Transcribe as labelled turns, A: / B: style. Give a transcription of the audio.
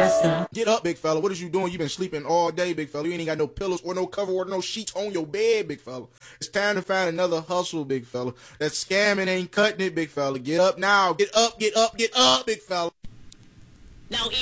A: Chester.
B: Get up, big fella. What is you doing? You been sleeping all day, big fella. You ain't got no pillows or no cover or no sheets on your bed, big fella. It's time to find another hustle, big fella. That scamming ain't cutting it, big fella. Get up now. Get up, get up, get up, big fella.
A: Now